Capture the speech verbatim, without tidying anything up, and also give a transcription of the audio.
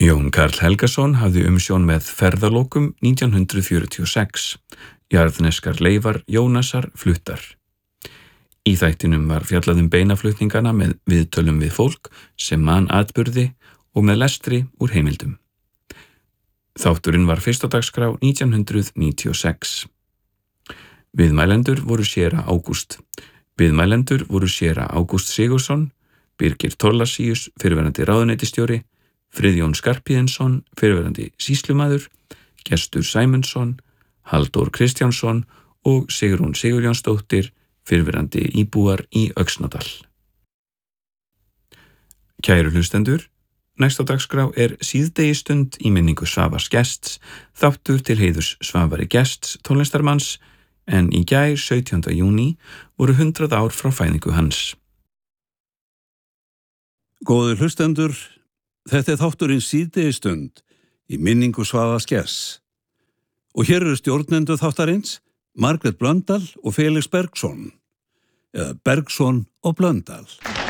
Jón Karl Helgason hafði umsjón með ferðalokum nítján hundruð fjörutíu og sex, jarðneskar leifar Jónasar fluttar. Í þættinum var fjallað um beinaflutningana með viðtölum við fólk sem man atburði og með lestri úr heimildum. Þátturinn var fyrst á dagskrá nítján hundruð níutíu og sex. Viðmælendur voru séra Ágúst. Viðmælendur voru séra Ágúst Sigurðsson, Birgir Thorlacius, fyrrverandi ráðuneytisstjóri, Friðjón Skarphéðinsson, fyrrverandi sýslumaður, Gestur Sæmundsson, Halldór Kristjánsson og Sigrún Sigurjónsdóttir, fyrrverandi íbúar í Öxnadal. Kæru hlustendur, næst á dagskrá er síðdegistund í minningu Svavars Gests, þáttur til heiðurs Svavari Gests tónlistarmanns, en í gær sautjánda júní voru hundrað ár frá fæðingu hans. Góðir hlustendur, þetta er þátturinn síðdegistund í minningu Svavars Gests. Og hér eru stjórnendur þáttarins Margrét Blöndal og Felix Bergsson, eða Bergsson og Blöndal.